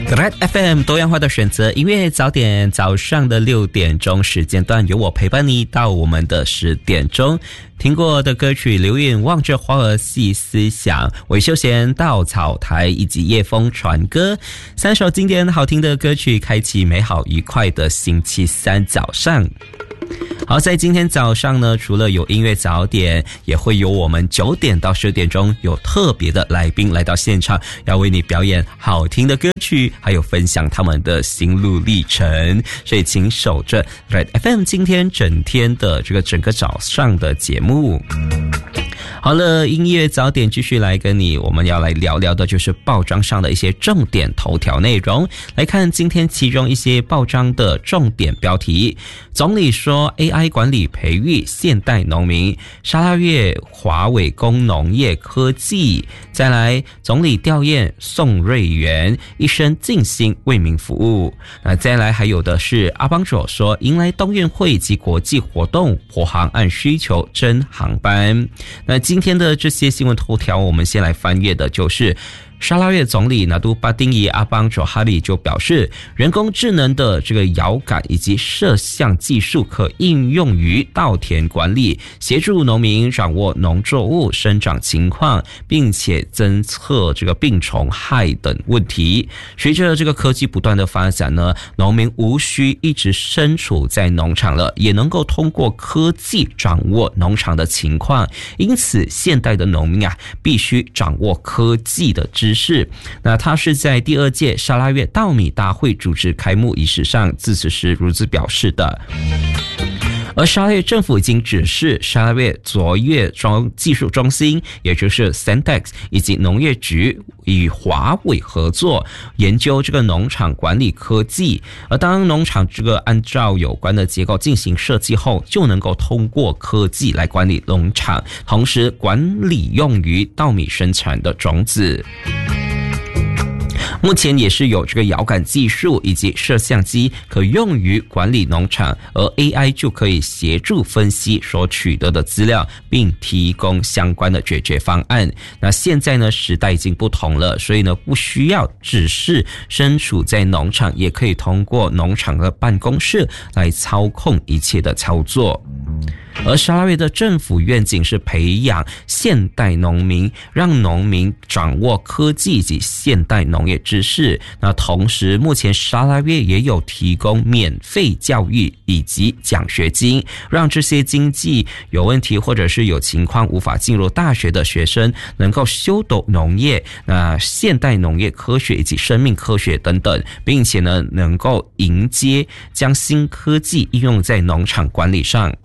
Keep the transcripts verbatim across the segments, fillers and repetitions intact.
Red F M 多样化的选择，音乐早点，早上的六点钟时间段，由我陪伴你到我们的十点钟。听过的歌曲《流云望着花儿细思想》、韦秀贤《稻草台》以及夜风传歌，三首经典好听的歌曲，开启美好愉快的星期三早上。好，在今天早上呢，除了有音乐早点，也会有我们九点到十点钟有特别的来宾来到现场，要为你表演好听的歌曲，还有分享他们的心路历程。所以请守着 Red F M 今天整天的这个整个早上的节目。好了，音乐早点继续来跟你，我们要来聊聊的就是报章上的一些重点头条内容。来看今天其中一些报章的重点标题。总理说 A I 管理培育现代农民，沙拉越华为工农业科技。再来，总理吊唁宋瑞元，一生尽心为民服务。那再来还有的是阿邦佐说，迎来冬运会及国际活动，国航按需求增航班。那今天的这些新闻头条，我们先来翻阅的就是沙拉越总理拿督巴丁伊阿邦佐哈里就表示，人工智能的这个遥感以及摄像技术可应用于稻田管理，协助农民掌握农作物生长情况，并且侦测这个病虫害等问题。随着这个科技不断的发展呢，农民无需一直身处在农场了，也能够通过科技掌握农场的情况。因此，现代的农民啊，必须掌握科技的知识。是，那他是在第二届沙拉越稻米大会主持开幕仪式上致辞时如此表示的。而沙拉越政府已经指示沙拉越卓越中技术中心，也就是 S E N T E X 以及农业局与华为合作，研究这个农场管理科技。而当农场这个按照有关的结构进行设计后，就能够通过科技来管理农场，同时管理用于稻米生产的种子。目前也是有这个遥感技术以及摄像机可用于管理农场，而 A I 就可以协助分析所取得的资料，并提供相关的解决方案。那现在呢，时代已经不同了，所以呢，不需要只是身处在农场，也可以通过农场的办公室来操控一切的操作。而沙拉越的政府愿景是培养现代农民，让农民掌握科技及现代农业知识。那同时，目前沙拉越也有提供免费教育以及奖学金，让这些经济有问题或者是有情况无法进入大学的学生，能够修读农业、那现代农业科学以及生命科学等等，并且呢，能够迎接将新科技应用在农场管理上。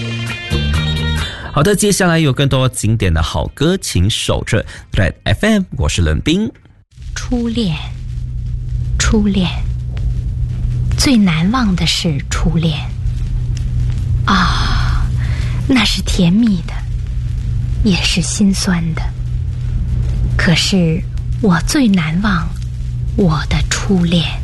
好的，接下来有更多经典的好歌，请守着 Red F M， 我是冷冰。 初恋，初恋，最难忘的是初恋啊，那是甜蜜的，也是心酸的。可是我最难忘我的初恋。